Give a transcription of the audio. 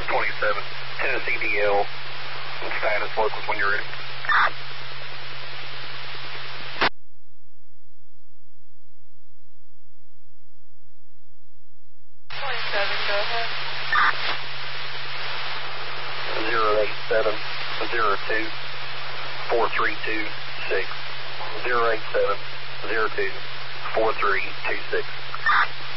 27, Tennessee DL, and status locals when you're ready. Go ahead. 087 02 4326. 087 02 4326.